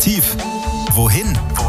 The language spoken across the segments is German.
Aktiv. Wohin?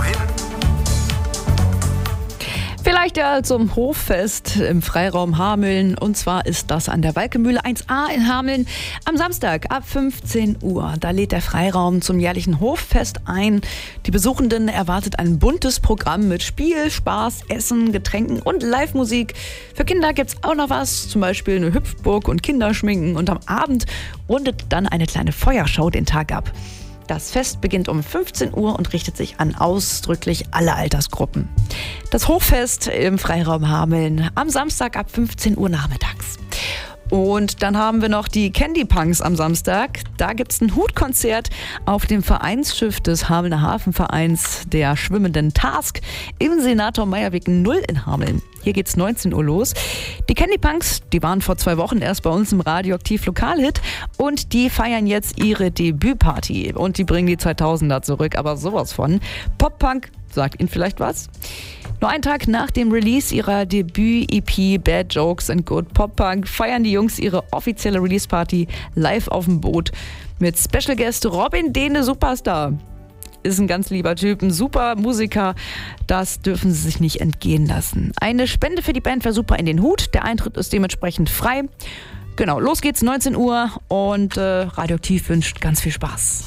Vielleicht ja zum Hoffest im Freiraum Hameln. Und zwar ist das an der Walkemühle 1a in Hameln am Samstag ab 15 Uhr. Da lädt der Freiraum zum jährlichen Hoffest ein. Die Besuchenden erwartet ein buntes Programm mit Spiel, Spaß, Essen, Getränken und Live-Musik. Für Kinder gibt's auch noch was, zum Beispiel eine Hüpfburg und Kinderschminken. Und am Abend rundet dann eine kleine Feuershow den Tag ab. Das Fest beginnt um 15 Uhr und richtet sich an ausdrücklich alle Altersgruppen. Das Hochfest im Freiraum Hameln am Samstag ab 15 Uhr nachmittags. Und dann haben wir noch die Candy Punks am Samstag. Da gibt es ein Hutkonzert auf dem Vereinsschiff des Hamelner Hafenvereins der Schwimmenden Task im Senator Meierweg 0 in Hameln. Hier geht's 19 Uhr los. Die Candy Punks, die waren vor 2 Wochen erst bei uns im Radioaktiv Lokalhit und die feiern jetzt ihre Debütparty. Und die bringen die 2000er zurück, aber sowas von. Pop-Punk, sagt Ihnen vielleicht was? Nur einen Tag nach dem Release ihrer Debüt-EP Bad Jokes and Good Pop-Punk feiern die Jungs ihre offizielle Release-Party live auf dem Boot mit Special Guest Robin Dehne Superstar. Ist ein ganz lieber Typ, ein super Musiker. Das dürfen sie sich nicht entgehen lassen. Eine Spende für die Band wäre super in den Hut. Der Eintritt ist dementsprechend frei. Genau, los geht's, 19 Uhr und Radioaktiv wünscht ganz viel Spaß.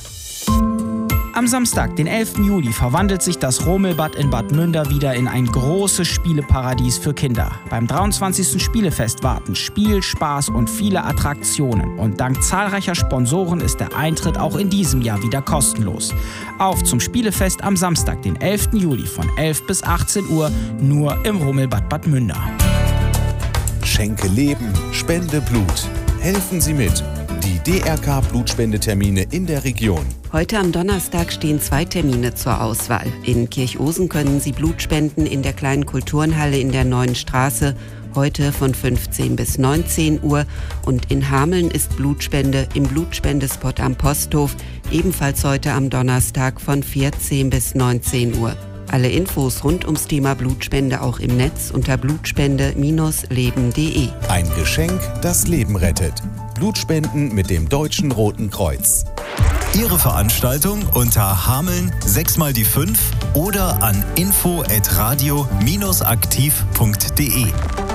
Am Samstag, den 11. Juli, verwandelt sich das Romelbad in Bad Münder wieder in ein großes Spieleparadies für Kinder. Beim 23. Spielefest warten Spiel, Spaß und viele Attraktionen. Und dank zahlreicher Sponsoren ist der Eintritt auch in diesem Jahr wieder kostenlos. Auf zum Spielefest am Samstag, den 11. Juli von 11 bis 18 Uhr, nur im Romelbad Bad Münder. Schenke Leben, spende Blut. Helfen Sie mit. Die DRK-Blutspendetermine in der Region. Heute am Donnerstag stehen 2 Termine zur Auswahl. In Kirchhosen können Sie Blut spenden in der kleinen Kulturenhalle in der Neuen Straße, heute von 15 bis 19 Uhr. Und in Hameln ist Blutspende im Blutspendespot am Posthof, ebenfalls heute am Donnerstag von 14 bis 19 Uhr. Alle Infos rund ums Thema Blutspende auch im Netz unter blutspende-leben.de. Ein Geschenk, das Leben rettet. Blutspenden mit dem Deutschen Roten Kreuz. Ihre Veranstaltung unter Hameln 6x5 oder an info@radio-aktiv.de.